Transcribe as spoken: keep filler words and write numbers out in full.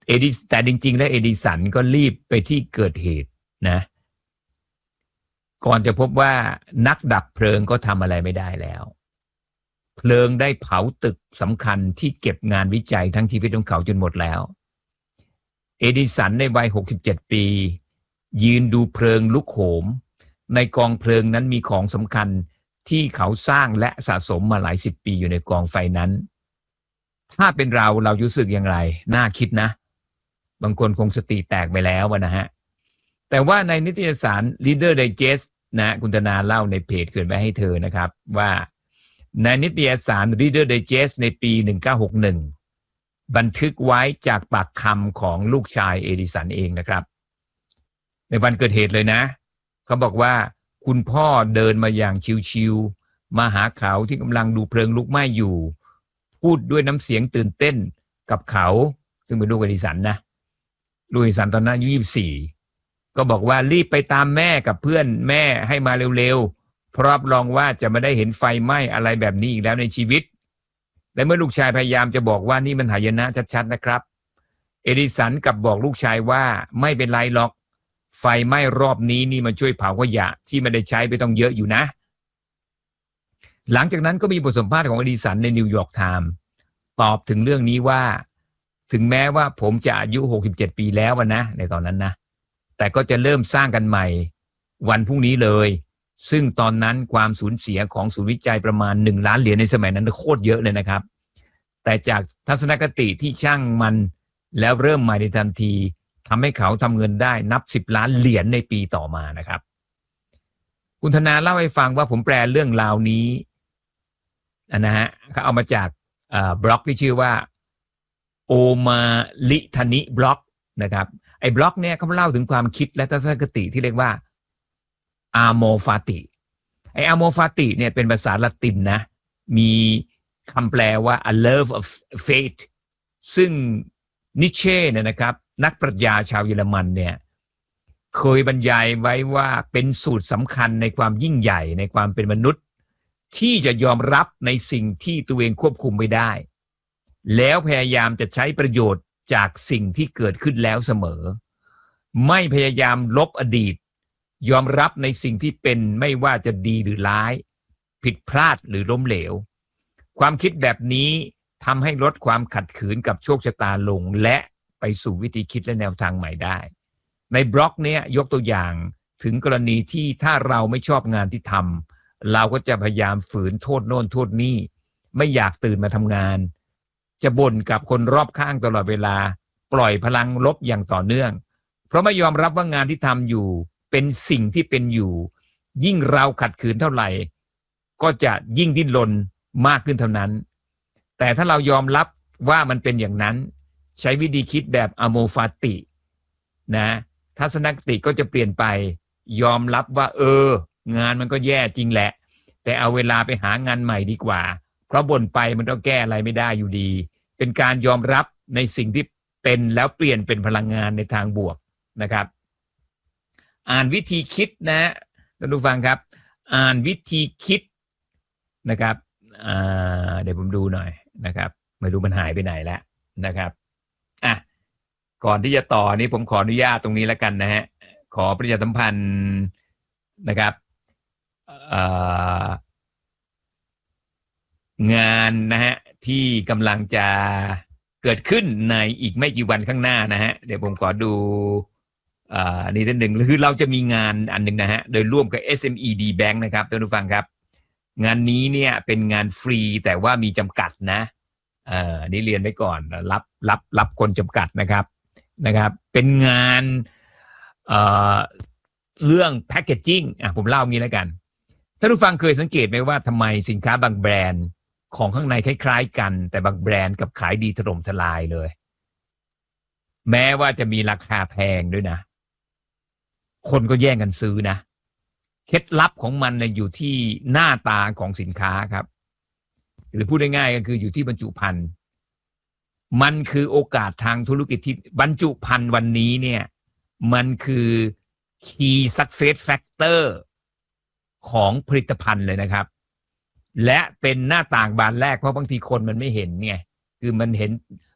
เอดิแต่จริงๆแล้วเอดิสันก็รีบไปที่เกิดเหตุนะก่อนจะพบว่านักดับเพลิงก็ทำอะไรไม่ได้แล้วเพลิงได้เผาตึกสำคัญที่เก็บงานวิจัยทั้งชีวิตของเขาจนหมดแล้วเอดิสันในวัยหกสิบเจ็ดปียืนดูเพลิงลุกโหมในกองเพลิงนั้นมีของสำคัญที่เขาสร้างและสะสมมาหลายสิบปีอยู่ในกองไฟนั้นถ้าเป็นเราเรารู้สึกอย่างไรน่าคิดนะบางคนคงสติแตกไปแล้วนะฮะแต่ว่าในนิตยสาร Reader Digest นะคุณธนาเล่าในเพจเกิดไว้ให้เธอนะครับว่าในนิตยสาร Reader Digest ในปีหนึ่งเก้าหกหนึ่งบันทึกไว้จากปากคำของลูกชายเอดิสันเองนะครับในวันเกิดเหตุเลยนะเขาบอกว่าคุณพ่อเดินมาอย่างชิวๆมาหาเขาที่กำลังดูเพลิงลุกไหม้อยู่พูดด้วยน้ำเสียงตื่นเต้นกับเขาซึ่งเป็นลูกเอดิสันนะลูกเอดิสันตอนนั้นอายุยี่สิบสี่ก็บอกว่ารีบไปตามแม่กับเพื่อนแม่ให้มาเร็วๆเพราะรับรองว่าจะไม่ได้เห็นไฟไหม้อะไรแบบนี้อีกแล้วในชีวิตและเมื่อลูกชายพยายามจะบอกว่านี่มันหายนะชัดๆนะครับเอดิสันกลับบอกลูกชายว่าไม่เป็นไรหรอกไฟไหม้รอบนี้นี่มันช่วยเผาขยะที่ไม่ได้ใช้ไปต้องเยอะอยู่นะหลังจากนั้นก็มีบทสัมภาษณ์ของเอดิสันในนิวยอร์กไทม์ตอบถึงเรื่องนี้ว่าถึงแม้ว่าผมจะอายุหกสิบเจ็ดปีแล้วนะในตอนนั้นนะแต่ก็จะเริ่มสร้างกันใหม่วันพรุ่งนี้เลยซึ่งตอนนั้นความสูญเสียของศูนย์วิจัยประมาณหนึ่งล้านเหรียญในสมัยนั้นโคตรเยอะเลยนะครับแต่จากทัศนคติที่ช่างมันแล้วเริ่มใหม่ในทันทีทำให้เขาทำเงินได้นับสิบล้านเหรียญในปีต่อมานะครับคุณธนาเล่าให้ฟังว่าผมแปลเรื่องราวนี้นะฮะเขาเอามาจากบล็อกที่ชื่อว่าโอมาลิธานิบล็อกนะครับไอ้บล็อกเนี่ยเขาเล่าถึงความคิดและทัศนคติที่เรียกว่าอาโมฟาติไอ้อาโมฟาติเนี่ยเป็นภาษาละตินนะมีคำแปลว่า a love of fate ซึ่งนิเช่เนี่ยนะครับนักปรัชญาชาวเยอรมันเนี่ยเคยบรรยายไว้ว่าเป็นสูตรสำคัญในความยิ่งใหญ่ในความเป็นมนุษย์ที่จะยอมรับในสิ่งที่ตัวเองควบคุมไม่ได้แล้วพยายามจะใช้ประโยชน์จากสิ่งที่เกิดขึ้นแล้วเสมอไม่พยายามลบอดีตยอมรับในสิ่งที่เป็นไม่ว่าจะดีหรือร้ายผิดพลาดหรือล้มเหลวความคิดแบบนี้ทำให้ลดความขัดขืนกับโชคชะตาลงและไปสู่วิธีคิดและแนวทางใหม่ได้ในบล็อกนี้ยกตัวอย่างถึงกรณีที่ถ้าเราไม่ชอบงานที่ทำเราก็จะพยายามฝืนโทษโน่นโทษนี่ไม่อยากตื่นมาทำงานจะบ่นกับคนรอบข้างตลอดเวลาปล่อยพลังลบอย่างต่อเนื่องเพราะไม่ยอมรับว่างานที่ทำอยู่เป็นสิ่งที่เป็นอยู่ยิ่งเราขัดขืนเท่าไหร่ก็จะยิ่งดิ้นรนมากขึ้นเท่านั้นแต่ถ้าเรายอมรับว่ามันเป็นอย่างนั้นใช้วิธีคิดแบบอโมฟาตินะทัศนคติก็จะเปลี่ยนไปยอมรับว่าเอองานมันก็แย่จริงแหละแต่เอาเวลาไปหางานใหม่ดีกว่าเพราะบ่นไปมันก็แก้อะไรไม่ได้อยู่ดีเป็นการยอมรับในสิ่งที่เป็นแล้วเปลี่ยนเป็นพลังงานในทางบวกนะครับอ่านวิธีคิดนะท่านผู้ฟังครับอ่านวิธีคิดนะครับอ่าเดี๋ยวผมดูหน่อยนะครับไม่รู้มันหายไปไหนแล้วนะครับอ่ะก่อนที่จะต่อนี้ผมขออนุญาตตรงนี้แล้วกันนะฮะขอประชาสัมพันธ์นะครับงานนะฮะที่กำลังจะเกิดขึ้นในอีกไม่กี่วันข้างหน้านะฮะเดี๋ยวผมขอดูอ่านี่ท่านหนึ่งคือเราจะมีงานอันหนึ่งนะฮะโดยร่วมกับ เอส เอ็ม อี ดี Bank นะครับท่านผู้ฟังครับงานนี้เนี่ยเป็นงานฟรีแต่ว่ามีจำกัดนะเอ่อนี่เรียนไว้ก่อนรับรับรับคนจำกัดนะครับนะครับเป็นงานเอ่อเรื่องแพคเกจจิ้งอ่ะผมเล่างี้แล้วกันท่านผู้ฟังเคยสังเกตไหมว่าทำไมสินค้าบางแบรนด์ของข้างในคล้ายๆกันแต่บางแบรนด์กับขายดีถล่มทลายเลยแม้ว่าจะมีราคาแพงด้วยนะคนก็แย่งกันซื้อนะเคล็ดลับของมันเนี่ยอยู่ที่หน้าตาของสินค้าครับหรือพูดง่ายๆก็คืออยู่ที่บรรจุภัณฑ์มันคือโอกาสทางธุรกิจที่บรรจุภัณฑ์วันนี้เนี่ยมันคือ key success factor ของผลิตภัณฑ์เลยนะครับและเป็นหน้าต่างบานแรกเพราะบางทีคนมันไม่เห็นไงคือมันเห็น